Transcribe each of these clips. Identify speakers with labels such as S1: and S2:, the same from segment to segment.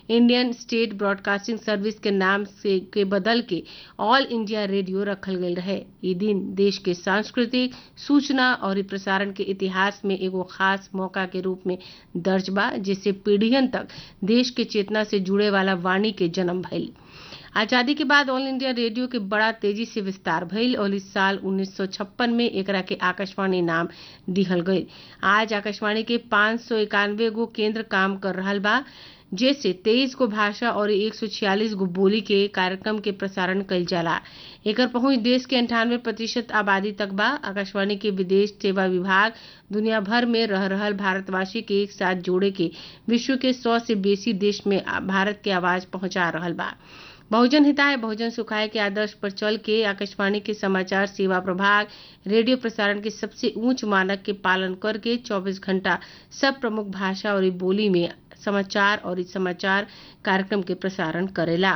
S1: Indian estate broadcasting service के नाम से के बदल के ऑल इंडिया रेडियो रखल गई रहे। ये दिन देश के सांस्कृतिक, सूचना और प्रसारण के इतिहास में एगो खास मौका के रूप में दर्ज बा, जिससे पीढ़ियन तक देश के चेतना से जुड़े वाला वाणी के जन्म भइल। आजादी के बाद ऑल इंडिया रेडियो के बड़ा तेजी से विस्तार भइल और इस साल 1956 में एकरा के आकाशवाणी नाम दिहल गई। आज आकाशवाणी के 591 गो केंद्र काम कर रहल बा, जैसे 23 गो भाषा और 146 गो बोली के कार्यक्रम के प्रसारण कइल जाला। एकर पहुंच देश के 98% आबादी तक बा। आकाशवाणी के विदेश सेवा विभाग दुनिया भर में रह रहल भारतवासी के एक साथ जोड़े के विश्व के 100 से बेसी देश में भारत के आवाज पहुंचा रहल बा। बहुजन हिताय बहुजन सुखाय के आदर्श पर चल के आकाशवाणी के समाचार सेवा प्रभाग रेडियो प्रसारण के सबसे उच्च मानक के पालन करके 24 घंटा सब प्रमुख भाषा और बोली में समाचार और समाचार कार्यक्रम के प्रसारण करेला।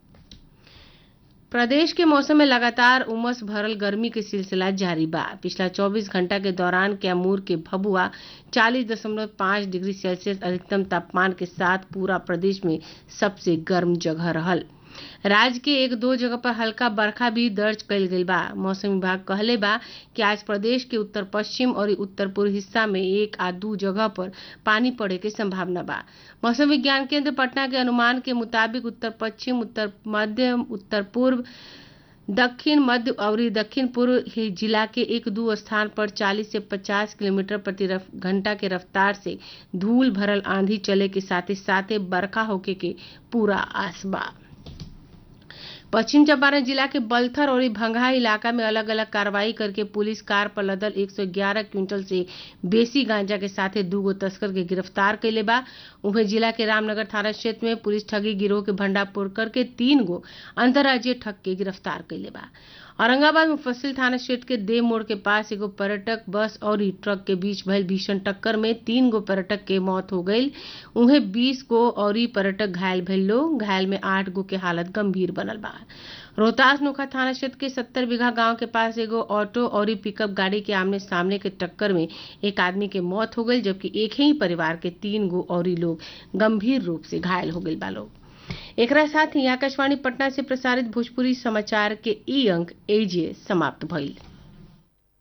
S1: प्रदेश के मौसम में लगातार उमस भरल गर्मी के सिलसिला जारी बा। पिछला 24 घंटा के दौरान कैमूर के भभुआ 40.5 डिग्री सेल्सियस अधिकतम तापमान के साथ पूरा प्रदेश में सबसे गर्म जगह रहल। राज्य के एक दो जगह पर हल्का बरखा भी दर्ज कइल गइल बा। मौसम विभाग कहले बा कि आज प्रदेश के उत्तर पश्चिम और उत्तर पूर्व हिस्सा में 1 आ 2 जगह पर पानी पड़े के संभावना बा। मौसम विज्ञान केंद्र पटना के अनुमान के मुताबिक उत्तर पश्चिम, उत्तर मध्य, उत्तर पूर्व, दक्षिण मध्य और दक्षिण पूर्व जिला के 1-2 स्थान पर 40 से 50 किलोमीटर प्रति घंटा के रफ्तार से धूल भरल आंधी चले के साथे बरखा होके के पूरा आस बा। पश्चिम चंपारण जिला के बलथर और भंगहा इलाका में अलग अलग कार्रवाई करके पुलिस कार पर लदल 111 क्विंटल से बेसी गांजा के साथे 2 गो तस्कर के गिरफ्तार कैले बा। उन्हें जिला के रामनगर थाना क्षेत्र में पुलिस ठगी गिरोह के भंडाफोड़ करके 3 गो अंतर्राज्यीय ठग के गिरफ्तार कैले बा। औरंगाबाद मुफस्सिल थाना क्षेत्र के देव मोड़ के पास एगो पर्यटक बस और ट्रक के बीच भइल भीषण टक्कर में 3 गो पर्यटक के मौत हो गई। उन्हें 20 गो और पर्यटक घायल भइल लोग। घायल में 8 गो के हालत गंभीर बनल बा। रोहतास नोखा थाना क्षेत्र के 70 बीघा गांव के पास एगो ऑटो और पिकअप गाड़ी के आमने सामने के टक्कर में एक आदमी के मौत हो गई, जबकि एक ही परिवार के 3 गो और लोग गंभीर रूप से घायल हो गए बा लोग। एकरा साथ ही आकाशवाणी पटना से प्रसारित भोजपुरी समाचार के ई अंक एजे समाप्त भइल।